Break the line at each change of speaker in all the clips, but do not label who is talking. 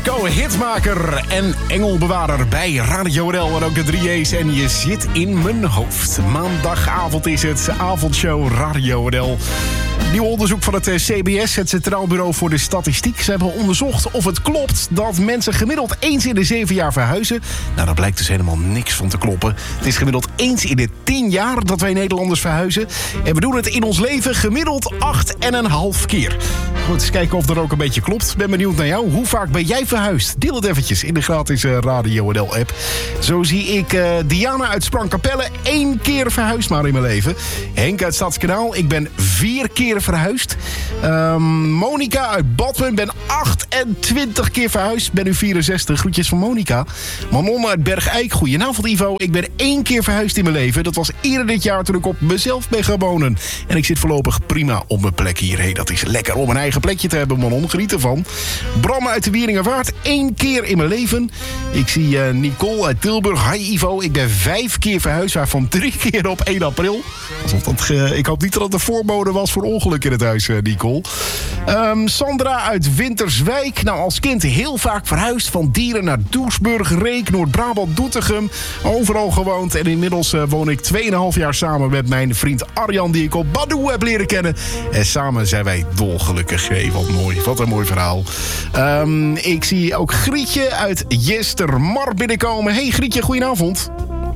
Marco, hitmaker en engelbewaarder bij Radio NL en ook de 3A's. En je zit in mijn hoofd. Maandagavond is het, avondshow Radio NL. Nieuw onderzoek van het CBS, het Centraal Bureau voor de Statistiek. Ze hebben onderzocht of het klopt dat mensen gemiddeld eens in de 7 jaar verhuizen. Nou, daar blijkt dus helemaal niks van te kloppen. Het is gemiddeld eens in de 10 jaar dat wij Nederlanders verhuizen. En we doen het in ons leven gemiddeld 8,5 keer. Goed, eens kijken of dat ook een beetje klopt. Ben benieuwd naar jou. Hoe vaak ben jij verhuisd? Deel het eventjes in de gratis Radio NL-app. Zo zie ik Diana uit Sprangkapelle 1 keer verhuisd maar in mijn leven. Henk uit Stadskanaal, ik ben 4 keer verhuisd. Monica uit Badmen, ben 28 keer verhuisd. Ben nu 64. Groetjes van Monica. Manon uit Bergijk, goedenavond Ivo. Ik ben 1 keer verhuisd in mijn leven. Dat was eerder dit jaar toen ik op mezelf ben gaan wonen. En ik zit voorlopig prima op mijn plek hier. Hey, dat is lekker om een eigen plekje te hebben, Manon. Geniet ervan. Bram uit de Wieringerwaard, 1 keer in mijn leven. Ik zie Nicole uit Tilburg. Hi Ivo, ik ben 5 keer verhuisd, waarvan 3 keer op 1 april. Alsof dat, ik hoop niet dat het de voorbode was voor ongeluk in het huis, Nicole. Sandra uit Winterswijk. Nou, als kind heel vaak verhuisd. Van Dieren naar Doesburg, Reek, Noord-Brabant, Doetinchem. Overal gewoond. En inmiddels woon ik 2,5 jaar samen met mijn vriend Arjan, die ik op Badoo heb leren kennen. En samen zijn wij dolgelukkig. Hey, wat mooi. Wat een mooi verhaal. Ik zie ook Grietje uit Jestermar binnenkomen. Hey Grietje, goedenavond.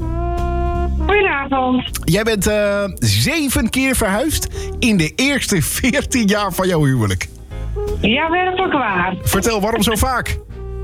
Goedenavond.
Jij bent 7 keer verhuisd in de eerste 14 jaar van jouw huwelijk.
Ja, werkelijk waar.
Vertel, waarom zo vaak?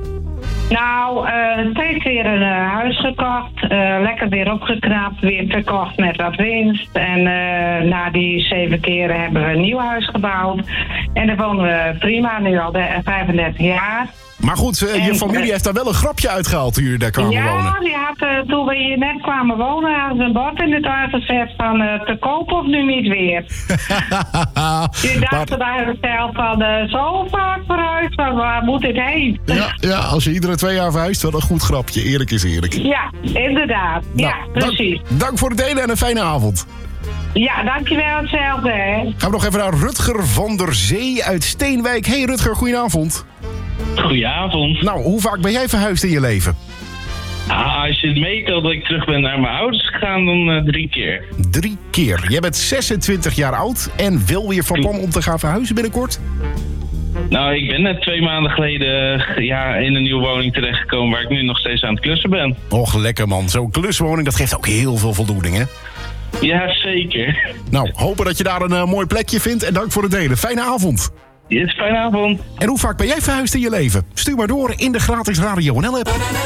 Nou, steeds weer een huis gekocht. Lekker weer opgeknapt, weer verkocht met wat winst. En na die 7 keren hebben we een nieuw huis gebouwd. En daar wonen we prima, nu al 35 jaar.
Maar goed, je familie heeft daar wel een grapje uitgehaald toen jullie daar kwamen wonen.
Ja, die had, toen we hier net kwamen wonen, hadden ze een bord in het uitgezet van te kopen of nu niet weer. Je dacht bij zichzelf van zo vaak verhuisd, waar moet dit heen?
Ja, als je iedere 2 jaar verhuist, wel een goed grapje. Eerlijk is eerlijk.
Ja, inderdaad. Nou, ja, precies.
Dank voor het delen en een fijne avond.
Ja, dankjewel, hetzelfde. Hè.
Gaan we nog even naar Rutger van der Zee uit Steenwijk. Hey Rutger, goedenavond.
Goedenavond.
Nou, hoe vaak ben jij verhuisd in je leven?
Als je het meetelt dat ik terug ben naar mijn ouders gegaan, dan 3 keer.
3 keer. Jij bent 26 jaar oud en wel weer van plan om te gaan verhuizen binnenkort?
Nou, ik ben net 2 maanden geleden in een nieuwe woning terechtgekomen waar ik nu nog steeds aan het klussen ben.
Och, lekker man. Zo'n kluswoning, dat geeft ook heel veel voldoening, hè?
Ja, zeker.
Nou, hopen dat je daar een mooi plekje vindt en dank voor het delen. Fijne avond.
Yes, fijne avond.
En hoe vaak ben jij verhuisd in je leven? Stuur maar door in de gratis Radio NL-app.